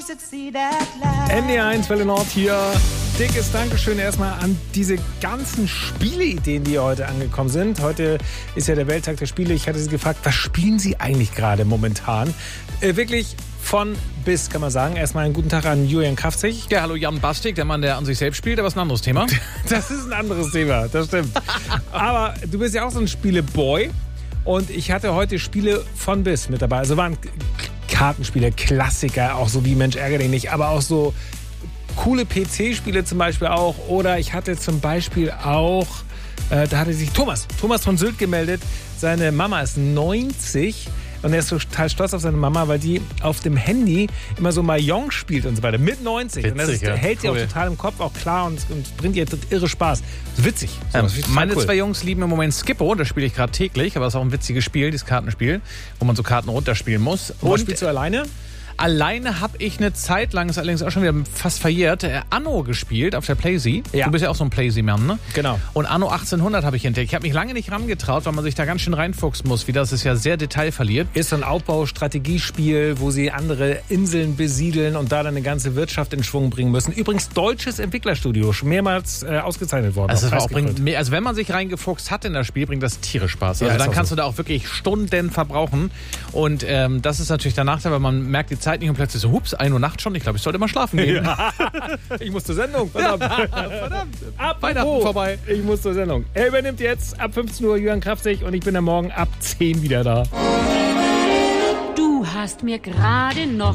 NDR1 Welle Nord hier. Dickes Dankeschön erstmal an diese ganzen Spieleideen, die heute angekommen sind. Heute ist ja der Welttag der Spiele. Ich hatte Sie gefragt, was spielen Sie eigentlich gerade momentan? Wirklich von bis, kann man sagen. Erstmal einen guten Tag an Julian Kraftzig. Ja, hallo Jan Bastik, der Mann, der an sich selbst spielt, aber ist ein anderes Thema. Das ist ein anderes Thema, das stimmt. Aber du bist ja auch so ein Spieleboy. Und ich hatte heute Spiele von bis mit dabei. Also waren Kartenspiele, Klassiker, auch so wie Mensch ärgere dich nicht, aber auch so coole PC-Spiele zum Beispiel auch. Oder ich hatte zum Beispiel auch, da hatte sich Thomas von Sylt gemeldet. Seine Mama ist 90 und er ist total stolz auf seine Mama, weil die auf dem Handy immer so Mahjong spielt und so weiter. Mit 90. Witzig, und das hält sie auch total im Kopf, auch klar und bringt ihr irre Spaß. Das ist witzig. Meine zwei Jungs lieben im Moment Skippo, das spiele ich gerade täglich, aber es ist auch ein witziges Spiel, dieses Kartenspiel, wo man so Karten runterspielen muss. Und spielst du alleine? Alleine habe ich eine Zeit lang, ist allerdings auch schon wieder fast verjährt, Anno gespielt auf der Playsee. Ja. Du bist ja auch so ein Playsee-Mann, ne? Genau. Und Anno 1800 habe ich entdeckt. Ich habe mich lange nicht rangetraut, weil man sich da ganz schön reinfuchsen muss, wie das ist ja sehr detailverliert. Ist so ein Aufbau-Strategiespiel, wo sie andere Inseln besiedeln und da dann eine ganze Wirtschaft in Schwung bringen müssen. Übrigens deutsches Entwicklerstudio, schon mehrmals ausgezeichnet worden. Also, also wenn man sich reingefuchst hat in das Spiel, bringt das tierisch Spaß. Also ja, dann kannst du da auch wirklich Stunden verbrauchen. Und das ist natürlich der Nachteil, weil man merkt die Zeit nicht und plötzlich so, hups, 1 Uhr nachts schon, ich glaube, ich sollte mal schlafen gehen. Ja. Ich muss zur Sendung, verdammt. Weihnachten vorbei. Ich muss zur Sendung. Er übernimmt jetzt ab 15 Uhr Julian Kraftzig und ich bin dann morgen ab 10 wieder da. Du hast mir gerade noch